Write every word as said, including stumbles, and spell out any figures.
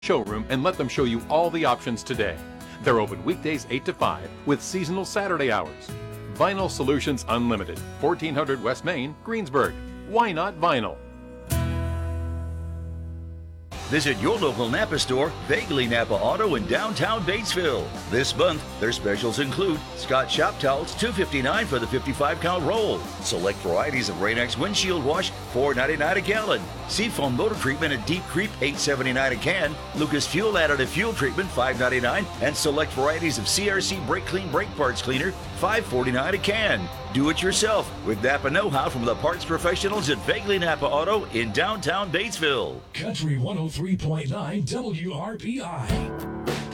showroom and let them show you all the options today. They're open weekdays eight to five with seasonal Saturday hours. Vinyl Solutions Unlimited, fourteen hundred West Main, Greensburg. Why not vinyl? Visit your local Napa store, Vaguely Napa Auto in downtown Batesville. This month, their specials include Scott Shop Towels, two fifty-nine for the fifty-five count roll. Select varieties of Rain-X windshield wash, four ninety-nine a gallon. Seafoam motor treatment and Deep Creep, eight seventy-nine a can. Lucas Fuel additive fuel treatment, five ninety-nine. And select varieties of C R C Brake Clean brake parts cleaner, five forty-nine a can. Do it yourself with Napa know-how from the parts professionals at Vaguely Napa Auto in downtown Batesville. Country one oh three point nine W R P I.